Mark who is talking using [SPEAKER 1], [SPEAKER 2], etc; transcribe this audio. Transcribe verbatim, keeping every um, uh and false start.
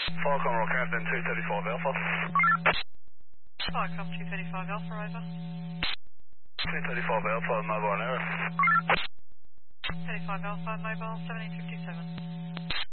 [SPEAKER 1] Falcon Roll Captain two thirty-five Alpha.
[SPEAKER 2] Falcon two thirty-five Alpha, over.
[SPEAKER 1] two thirty-five Alpha, mobile error.
[SPEAKER 2] thirty-five Alpha, mobile seventeen fifty-seven.